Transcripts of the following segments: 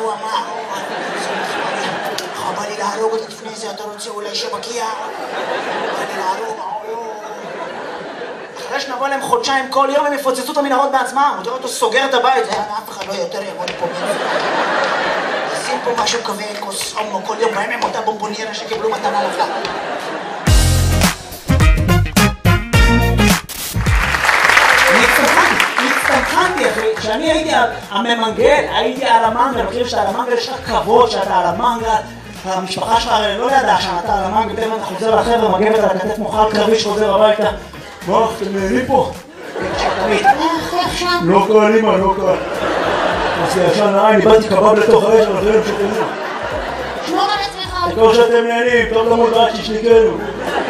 הוא אמר. בא לי להרוג אותי לפני זה, אתה רוצה אולי שבקיע? בא לי להרוג, אחרי שנבוא להם חודשיים כל יום הם יפוצצו את המנהרות בעצמם. הוא תראה אותו סוגר את הבית, אף אחד לא יותר יעמוד פה. שים פה משהו כזה, כוס הומו כל יום, בהם הם אותה בומבוניירה שקיבלו מתנה לחג. הצטמחנתי אחי, כשאני הייתי הממנגל, הייתי על המנגל, אני חושב שאתה על המנגל, יש לך כבוד שאתה על המנגל, המשפחה שלך הרי לא ידעה שאתה על המנגל, פתאום אתה חוזר לחבר'ה, מגבת על הכתף מוחל קרבי שחוזר הביתה. מה, אתם נהנים פה? לא קל אימא, לא קל. אז ישן אני באתי קבב לתוך האש, אבל אחרים שתנוע. שמור על עצמך. תקור שאתם נהנים, טוב למות רק ששניקנו.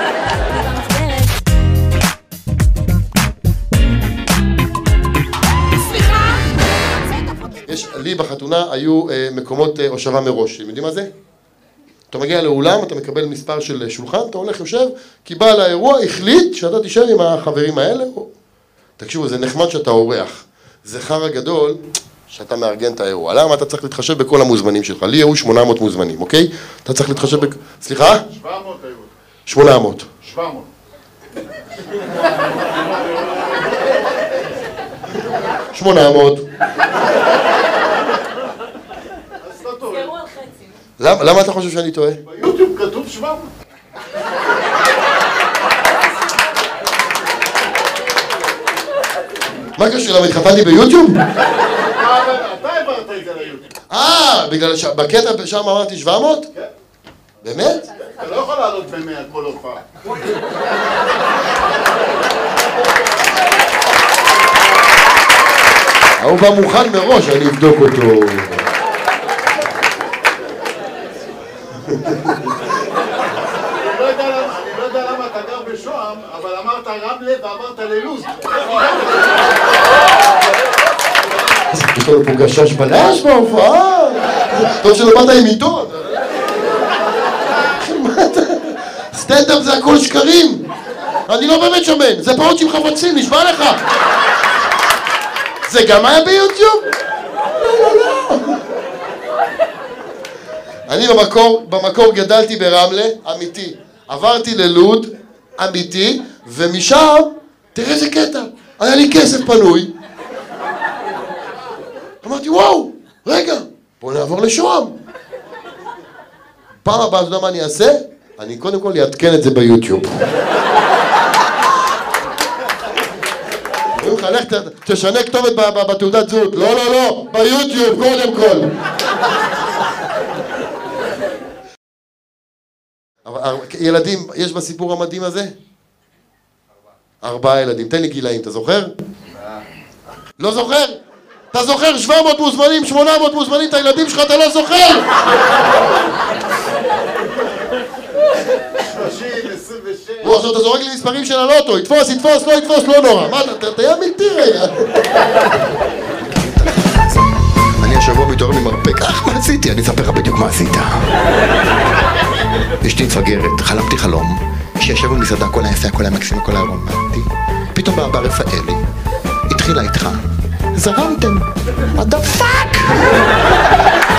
לי בחתונה היו מקומות הושבה מראש, אתם יודעים מה זה? אתה מגיע לאולם, אתה מקבל מספר של שולחן, אתה הולך יושב, כי בעל האירוע החליט שאתה תישאר עם החברים האלה. תקשיבו, זה נחמד שאתה אורח. זה חרא גדול שאתה מארגן את האירוע. למה? אתה צריך להתחשב בכל המוזמנים שלך. לי היו 800 מוזמנים, אוקיי? אתה צריך להתחשב סליחה? 700 היו. 800. 700. 800. למה אתה חושב שאני טועה? ביוטיוב כתוב 700. מה קשור? למה התחתנתי ביוטיוב? אתה העברת את זה ליוטיוב. בגלל בקטע שם אמרתי 700? כן. באמת? אתה לא יכול לעלות ב100 כל הופעה. הוא בא מוכן מראש, אני אבדוק אותו. אני לא יודע למה אתה גר בשוהם, אבל אמרת רמלה ואמרת ללוז. יש לנו פה גשש בלש בהופעה. טוב שלא באת עם עיתון. סטנדאפ זה הכל שקרים. אני לא באמת שמן, זה פעוט עם חפצים, נשבע לך. זה גם היה ביוטיוב? לא. אני במקור גדלתי ברמלה, אמיתי. עברתי ללוד, אמיתי, ומשם, תראה איזה קטע, היה לי כסף פנוי. אמרתי, וואו, רגע, בוא נעבור לשוהם. פעם הבאה, אתה יודע מה אני אעשה? אני קודם כל אעדכן את זה ביוטיוב. אומרים לך, לך תשנה כתובת בתעודת זהות. לא, ביוטיוב קודם כל. ילדים, יש בסיפור המדהים הזה? 4 ילדים. תן לי גילאים, אתה זוכר? לא זוכר? אתה זוכר 700 מוזמנים, 800 מוזמנים, את הילדים שלך אתה לא זוכר? 30, 26. עכשיו אתה זורק לי מספרים של הלוטו, יתפוס, לא יתפוס, לא נורא. מה, אתה היה אמיתי רגע. אני השבוע מתעורר ממרפק. מה עשיתי? אני אספר לך בדיוק מה עשית. אשתי מפגרת, חלמתי חלום שישב במסעדה כל היפה, כל המקסים, כל הרומנטי. פתאום בא רפאלי, התחילה איתך. זרמתם. What the fuck?